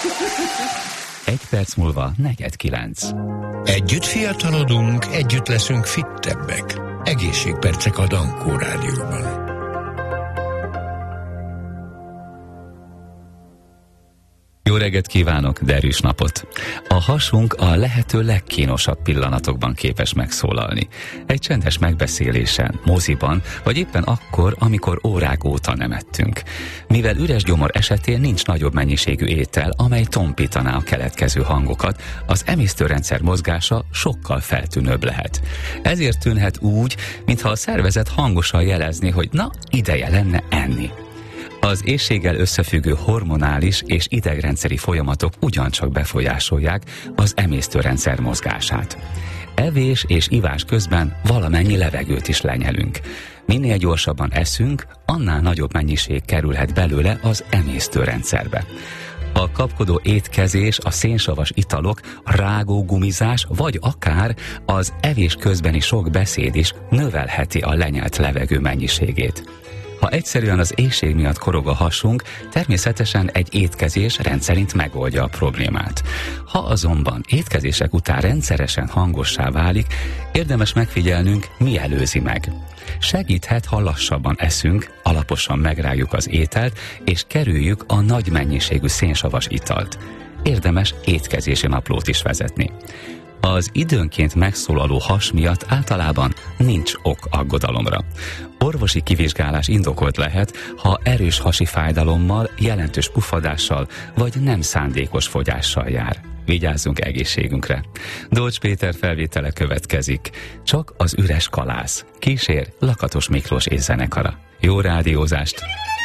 Egy perc múlva 8:45. Együtt fiatalodunk, együtt leszünk fittebbek. Egészségpercek a Dankó Rádióban. Jó reggelt kívánok, derűs napot! A hasunk a lehető legkínosabb pillanatokban képes megszólalni. Egy csendes megbeszélésen, moziban, vagy éppen akkor, amikor órák óta nem ettünk. Mivel üres gyomor esetén nincs nagyobb mennyiségű étel, amely tompítaná a keletkező hangokat, az emésztőrendszer mozgása sokkal feltűnőbb lehet. Ezért tűnhet úgy, mintha a szervezet hangosan jelezné, hogy na, ideje lenne enni. Az éhséggel összefüggő hormonális és idegrendszeri folyamatok ugyancsak befolyásolják az emésztőrendszer mozgását. Evés és ivás közben valamennyi levegőt is lenyelünk. Minél gyorsabban eszünk, annál nagyobb mennyiség kerülhet belőle az emésztőrendszerbe. A kapkodó étkezés, a szénsavas italok, a rágógumizás, vagy akár az evés közbeni sok beszéd is növelheti a lenyelt levegő mennyiségét. Ha egyszerűen az éhség miatt korog a hasunk, természetesen egy étkezés rendszerint megoldja a problémát. Ha azonban étkezések után rendszeresen hangossá válik, érdemes megfigyelnünk, mi előzi meg. Segíthet, ha lassabban eszünk, alaposan megrágjuk az ételt, és kerüljük a nagy mennyiségű szénsavas italt. Érdemes étkezési naplót is vezetni. Az időnként megszólaló has miatt általában nincs ok aggodalomra. Orvosi kivizsgálás indokolt lehet, ha erős hasi fájdalommal, jelentős pufadással vagy nem szándékos fogyással jár. Vigyázzunk egészségünkre. Dolcs Péter felvétele következik. Csak az üres kalász. Kísér Lakatos Miklós és zenekara. Jó rádiózást!